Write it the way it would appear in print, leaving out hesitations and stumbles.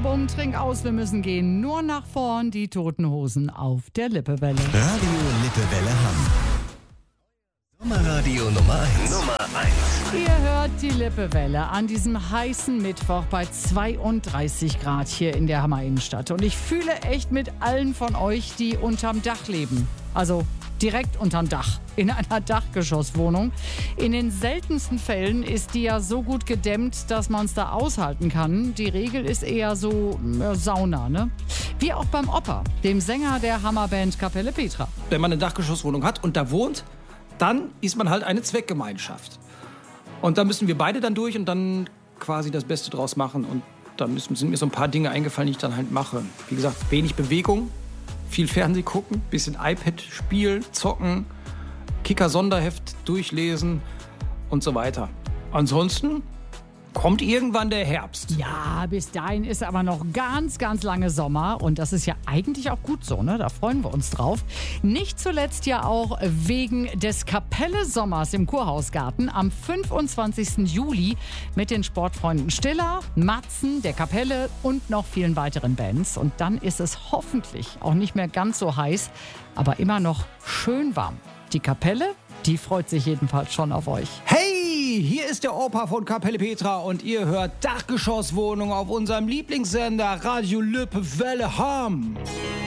Werbung, trink aus, wir müssen gehen. Nur nach vorn, die Toten Hosen auf der Lippewelle. Radio Lippewelle Hamm. Sommerradio Nummer 1. Ihr hört die Lippewelle an diesem heißen Mittwoch bei 32 Grad hier in der Hammer Innenstadt. Und ich fühle echt mit allen von euch, die unterm Dach leben. Also direkt unterm Dach, in einer Dachgeschosswohnung. In den seltensten Fällen ist die ja so gut gedämmt, dass man es da aushalten kann. Die Regel ist eher so Sauna, ne? Wie auch beim Opa, dem Sänger der Hammerband Kapelle Petra. Wenn man eine Dachgeschosswohnung hat und da wohnt, dann ist man halt eine Zweckgemeinschaft. Und da müssen wir beide dann durch und dann quasi das Beste draus machen. Und da sind mir so ein paar Dinge eingefallen, die ich dann halt mache. Wie gesagt, wenig Bewegung, viel Fernseh gucken, bisschen iPad spielen, zocken, Kicker-Sonderheft durchlesen und so weiter. Ansonsten kommt irgendwann der Herbst. Ja, bis dahin ist aber noch ganz, ganz lange Sommer. Und das ist ja eigentlich auch gut so, ne? Da freuen wir uns drauf. Nicht zuletzt ja auch wegen des Kapelle-Sommers im Kurhausgarten am 25. Juli mit den Sportfreunden Stiller, Matzen, der Kapelle und noch vielen weiteren Bands. Und dann ist es hoffentlich auch nicht mehr ganz so heiß, aber immer noch schön warm. Die Kapelle, die freut sich jedenfalls schon auf euch. Hey, hier ist der Opa von Kapelle Petra und ihr hört Dachgeschosswohnung auf unserem Lieblingssender Radio Lippewelle Hamm.